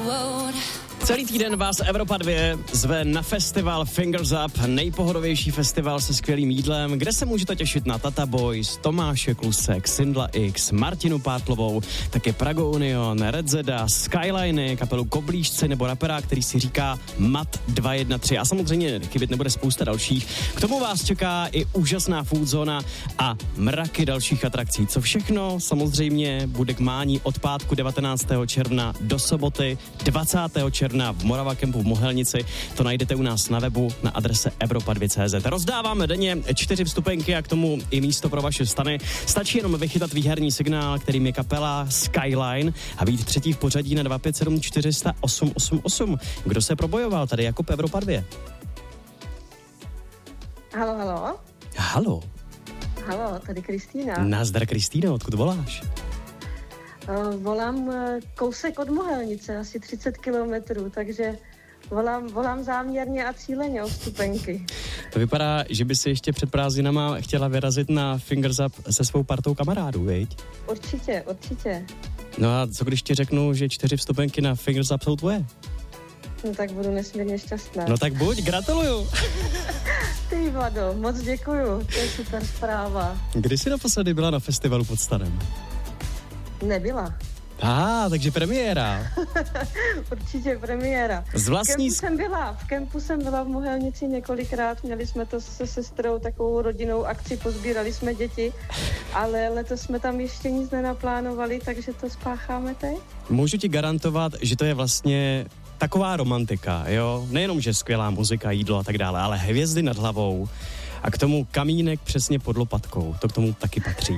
Celý týden vás Evropa 2 zve na festival Fingers Up, nejpohodovější festival se skvělým jídlem, kde se můžete těšit na Tata Boys, Tomáše Kluse, Xindla X, Martinu Pátlovou, taky Prago Union, Red Zeda, Skyliny, kapelu Koblížci nebo rapera, který si říká Mat 213 a samozřejmě chybět nebude spousta dalších. K tomu vás čeká i úžasná foodzona a mraky dalších atrakcí. Co všechno samozřejmě bude k mání od pátku 19. června do soboty 20. června v Morava Campu v Mohelnici. To najdete u nás na webu na adrese Evropa2.cz. Rozdáváme denně 4 vstupenky a k tomu i místo pro vaše stany. Stačí jenom vychytat výherní signál, kterým je kapela Skyline a být třetí v pořadí na 257 400 888. Kdo se probojoval? Tady Jakub Evropa 2. Halo, halo. Halo. Halo, tady Kristýna. Nazdar Kristýno, odkud voláš? Volám kousek od Mohelnice, asi 30 kilometrů, takže volám záměrně a cíleně o vstupenky. To vypadá, že by si ještě před prázdninama chtěla vyrazit na Fingers Up se svou partou kamarádů, viď? Určitě. No a co když ti řeknu, že 4 vstupenky na Fingers Up jsou tvoje? No tak budu nesmírně šťastná. No tak buď, gratuluju. Ty Vlado, moc děkuju, to je super zpráva. Kdy jsi naposledy byla na festivalu pod Stanem? Nebyla. Takže premiéra. Určitě premiéra. V kempu jsem byla v Mohelnici několikrát, měli jsme to se sestrou takovou rodinnou akci, pozbírali jsme děti, ale letos jsme tam ještě nic nenaplánovali, takže to spácháme teď. Můžu ti garantovat, že to je vlastně taková romantika, jo? Nejenom, že skvělá muzika, jídlo a tak dále, ale hvězdy nad hlavou a k tomu kamínek přesně pod lopatkou, to k tomu taky patří.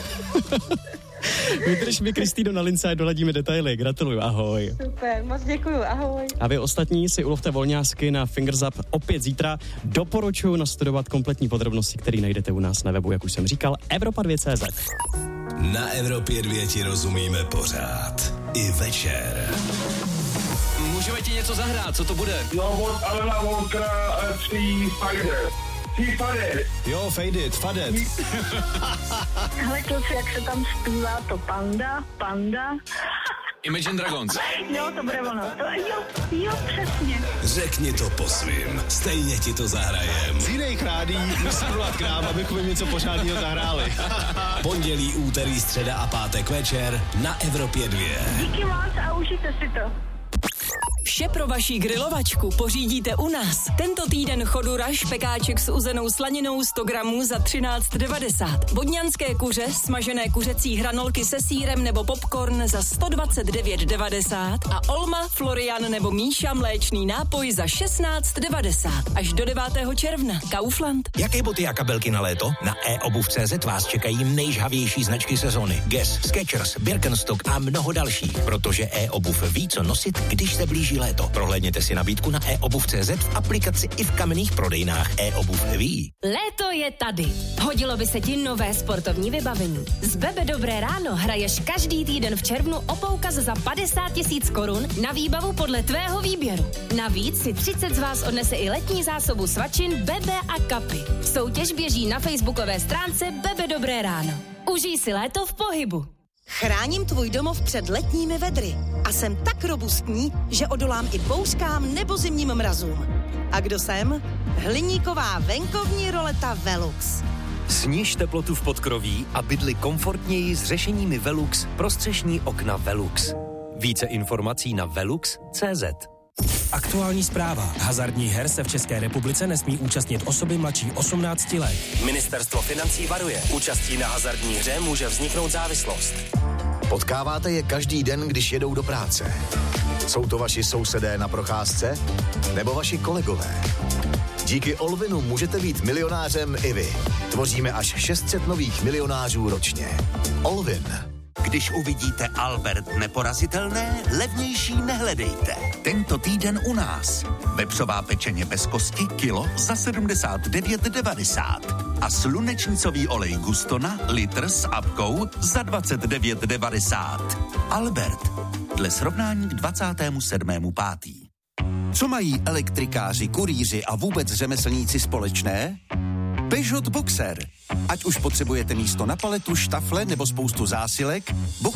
Vydrž mi, Kristýno, na lince a doladíme detaily. Gratuluju, ahoj. Super, moc děkuju, ahoj. A vy ostatní si ulovte volňásky na Fingers Up opět zítra. Doporučuji nastudovat kompletní podrobnosti, které najdete u nás na webu, jak už jsem říkal, Evropa2.cz. Na Evropě 2 ti rozumíme pořád. I večer. Můžeme ti něco zahrát, co to bude? Jo, od Alena Walkera 3 Fadet. Jo, Fade It. Hele kluci, jak se tam zpívá to Panda. Imagine Dragons. Jo, to bude ono. Jo, přesně. Řekni to po svým, stejně ti to zahrajem. Z jiných rádí musí volat k nám, abychom něco pořádného zahráli. Pondělí, úterý, středa a pátek večer na Evropě 2. Díky moc a užijte si to. Vše pro vaši grilovačku pořídíte u nás. Tento týden chodu špekáček s uzenou slaninou 100 gramů za 13,90. Vodňanské kuře, smažené kuřecí hranolky se sýrem nebo popcorn za 129,90 a Olma, Florian nebo Míša mléčný nápoj za 16,90. Až do 9. června. Kaufland. Jaké boty a kabelky na léto? Na eobuv.cz vás čekají nejžhavější značky sezóny. Guess, Skechers, Birkenstock a mnoho dalších. Protože eobuv ví, co nosit, když se blíží léto. Prohlédněte si nabídku na eobuv.cz v aplikaci i v kamenných prodejnách eobuv ví. Léto je tady. Hodilo by se ti nové sportovní vybavení. Z Bebe Dobré ráno hraješ každý týden v červnu o poukaz za 50 000 korun na výbavu podle tvého výběru. Navíc si 30 z vás odnese i letní zásobu svačin Bebe a kapy. Soutěž běží na facebookové stránce Bebe Dobré ráno. Užij si léto v pohybu. Chráním tvůj domov před letními vedry a jsem tak robustní, že odolám i bouřkám nebo zimním mrazům. A kdo jsem? Hliníková venkovní roleta Velux. Sniž teplotu v podkroví a bydli komfortněji s řešeními Velux pro střešní okna Velux. Více informací na velux.cz. Aktuální zpráva. Hazardních her se v České republice nesmí účastnit osoby mladší 18 let. Ministerstvo financí varuje. Účastí na hazardní hře může vzniknout závislost. Potkáváte je každý den, když jedou do práce. Jsou to vaši sousedé na procházce? Nebo vaši kolegové? Díky Olvinu můžete být milionářem i vy. Tvoříme až 600 nových milionářů ročně. Olvin. Když uvidíte Albert neporazitelné, levnější nehledejte. Tento týden u nás. Vepřová pečeně bez kosti kilo za 79,90 a slunečnicový olej Gustona litr s apkou za 29,90. Albert. Dle srovnání k 27.5. Co mají elektrikáři, kurýři a vůbec řemeslníci společné? Peugeot Boxer. Ať už potřebujete místo na paletu, štafle nebo spoustu zásilek,